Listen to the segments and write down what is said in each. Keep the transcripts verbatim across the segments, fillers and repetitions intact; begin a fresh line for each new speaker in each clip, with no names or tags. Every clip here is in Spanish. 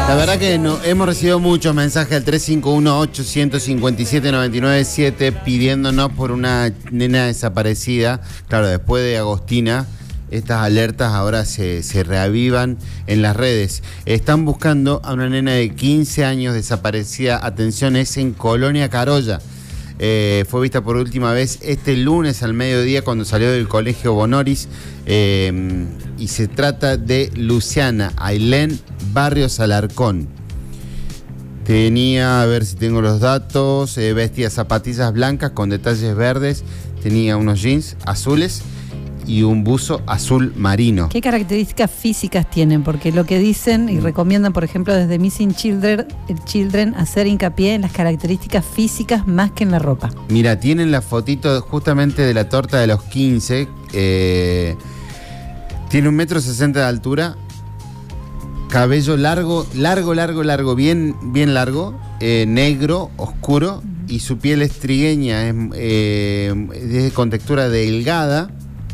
La verdad que no, hemos recibido muchos mensajes al tres cinco uno, ocho cinco siete, nueve nueve siete pidiéndonos por una nena desaparecida. Claro, después de Agostina, estas alertas ahora se, se reavivan en las redes. Están buscando a una nena de quince años desaparecida. Atención, es en Colonia Carolla. Eh, fue vista por última vez este lunes al mediodía cuando salió del colegio Bonoris, eh, y se trata de Luciana Ailén Barrios Alarcón. Tenía, a ver si tengo los datos, eh, vestía zapatillas blancas con detalles verdes, tenía unos jeans azules y un buzo azul marino.
¿Qué características físicas tienen? Porque lo que dicen y recomiendan, por ejemplo, desde Missing Children, Children hacer hincapié en las características físicas más que en la ropa.
Mira, tienen la fotito justamente de la torta de los quince. Eh, tiene un metro sesenta de altura, cabello largo, largo, largo, largo, bien, bien largo, eh, negro, oscuro, uh-huh. Y su piel es trigueña, es, eh, es con textura delgada.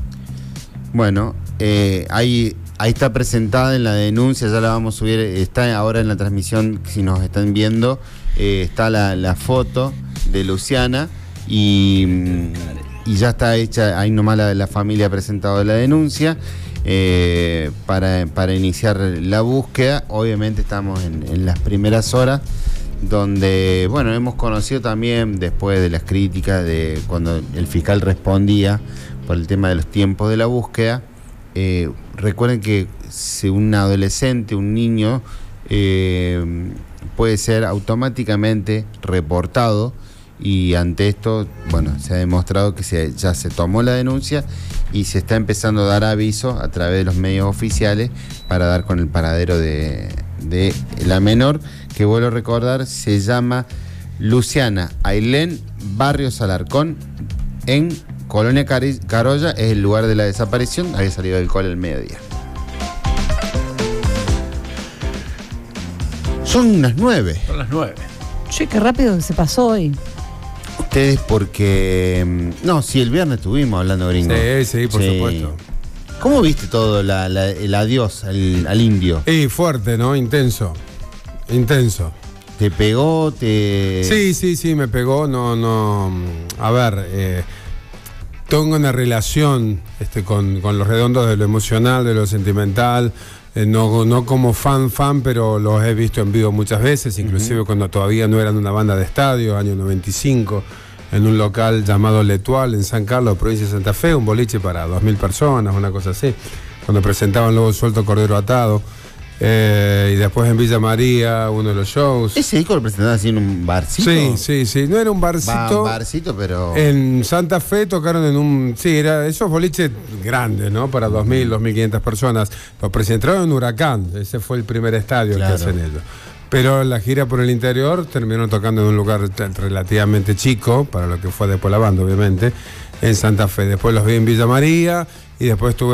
Bueno, eh, ahí, ahí está presentada en la denuncia, ya la vamos a subir, está ahora en la transmisión, si nos están viendo, eh, está la, la foto de Luciana y, y ya está hecha, ahí nomás la, la familia ha presentado la denuncia eh, para, para iniciar la búsqueda. Obviamente estamos en, en las primeras horas, donde, bueno, hemos conocido también después de las críticas de cuando el fiscal respondía por el tema de los tiempos de la búsqueda. Eh, recuerden que si un adolescente, un niño, eh, puede ser automáticamente reportado, y ante esto, bueno, se ha demostrado que se, ya se tomó la denuncia y se está empezando a dar aviso a través de los medios oficiales para dar con el paradero de, de la menor, que vuelvo a recordar, se llama Luciana Ailén Barrios Alarcón, en Colonia Carolla, es el lugar de la desaparición. Había salido del cole al mediodía. Son las nueve.
Son las nueve.
Sí, qué rápido se pasó hoy.
Ustedes porque... No, sí, el viernes estuvimos hablando gringo.
Sí, sí, por sí. supuesto.
¿Cómo viste todo la, la, el adiós al, al indio?
Sí, fuerte, ¿no? Intenso. Intenso.
¿Te pegó? Te...
Sí, sí, sí, me pegó. No, no... A ver... Eh... Tengo una relación este, con, con Los Redondos de lo emocional, de lo sentimental, eh, no, no como fan, fan, pero los he visto en vivo muchas veces, inclusive uh-huh. cuando todavía no eran una banda de estadio, año noventa y cinco, en un local llamado Letual, en San Carlos, provincia de Santa Fe, un boliche para dos mil personas, una cosa así, cuando presentaban Lobo Suelto, Cordero Atado. Eh, y después en Villa María, uno de los shows.
¿Ese disco lo presentaban así en un barcito?
Sí, sí, sí. No era un barcito.
Va, un barcito, pero...
En Santa Fe tocaron en un... Sí, era esos boliches grandes, ¿no? Para dos mil, dos mil quinientas personas. Los presentaron en Huracán. Ese fue el primer estadio claro. que hacen ellos. Pero la gira por el interior terminaron tocando en un lugar relativamente chico, para lo que fue después la banda, obviamente, en Santa Fe. Después los vi en Villa María y después estuve